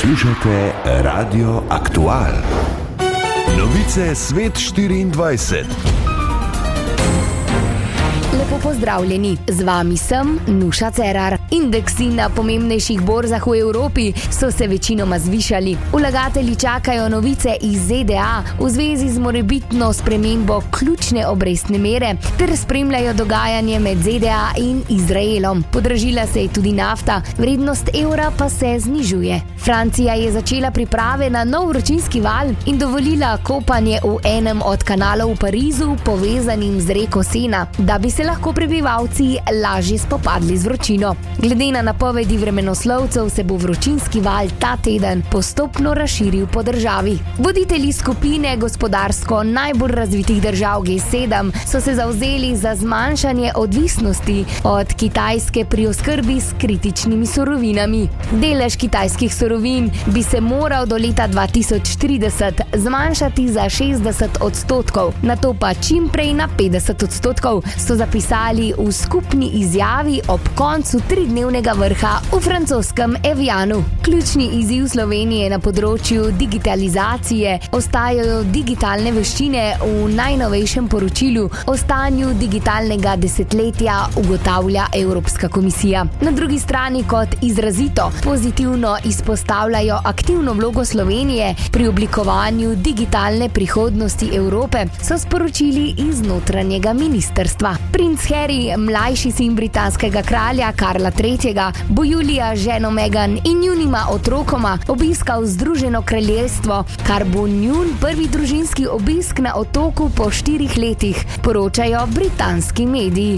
Poslušate Radio Aktual. Novice Svet 24. Lepo pozdravljeni, z vami sem Nuša Cerar. Indeksi na pomembnejših borzah v Evropi so se večinoma zvišali. Vlagatelji čakajo novice iz ZDA v zvezi z morebitno spremembo ključne obrestne mere ter spremljajo dogajanje med ZDA in Izraelom. Podražila se je tudi nafta, vrednost evra pa se znižuje. Francija je začela priprave na nov vročinski val in dovolila kopanje v enem od kanalov v Parizu, povezanim z reko Sena, da bi se lahko prebivalci lažje spopadli z vročino. Glede na napovedi vremenoslovcev se bo vročinski val ta teden postopno razširil po državi. Voditelji skupine gospodarsko najbolj razvitih držav G7 so se zavzeli za zmanjšanje odvisnosti od Kitajske pri oskrbi s kritičnimi surovinami. Delež kitajskih surovin bi se moral do leta 2030 zmanjšati za 60%, nato pa čim prej na 50%, so zapisali v skupni izjavi ob koncu tridnevnega vrha v francoskem Evianu. Ključni izziv Slovenije na področju digitalizacije ostajajo digitalne veščine v najnovejšem poročilu o stanju digitalnega desetletja, ugotavlja Evropska komisija. Na drugi strani kot izrazito pozitivno izpostavljajo aktivno vlogo Slovenije pri oblikovanju digitalne prihodnosti Evrope, so sporočili iz notranjega ministrstva. Princ Harry, mlajši sin britanskega kralja Karla III., bo julija ženo Meghan in njunima otrokoma obiskal Združeno kraljestvo, kar bo njun prvi družinski obisk na otoku po 4 letih, poročajo britanski mediji.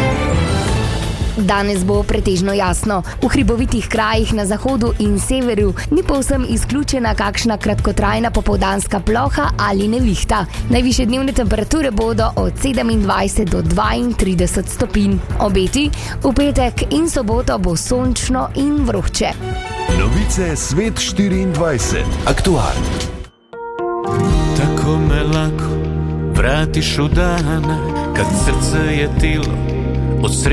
Danes bo pretežno jasno. V hribovitih krajih na zahodu in severu ni povsem izključena kakšna kratkotrajna popoldanska ploha ali nevihta. Najvišje dnevne temperature bodo od 27 do 32 stopinj. Obeti v petek in soboto bo sončno in vroče. Novice Svet 24. Aktual. Tako me lako vratiš v dan, kad srce je tilo od sreće.